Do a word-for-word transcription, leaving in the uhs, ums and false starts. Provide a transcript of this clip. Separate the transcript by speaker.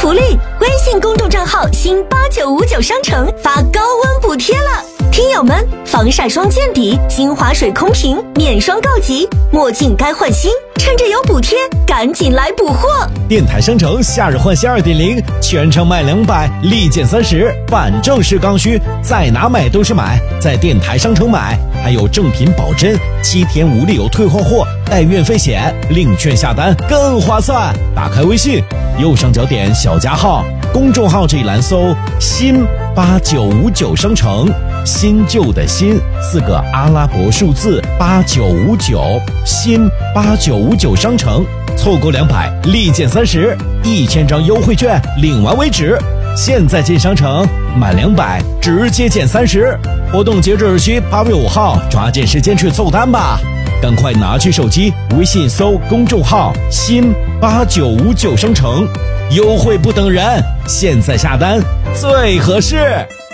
Speaker 1: 福利，微信公众账号新八九五九商城发高温补贴了。听友们，防晒霜见底，精华水空瓶免霜告急，墨镜该换新，趁着有补贴，赶紧来补货！
Speaker 2: 电台商城夏日换新 二点零， 全程卖两百，立减三十，反正是刚需，在哪买都是买，在电台商城买，还有正品保真，七天无理由退换货，带运费险，领券下单更划算。打开微信，右上角点小加号，公众号这一栏搜新八九五九商城，新旧的新四个阿拉伯数字八九五九，新八九五九商城，凑够两百立减三十，一千张优惠券领完为止。现在进商城满两百直接减三十，活动截止日期八月五号，抓紧时间去凑单吧！赶快拿起手机，微信搜公众号新八九五九商城，优惠不等人，现在下单最合适。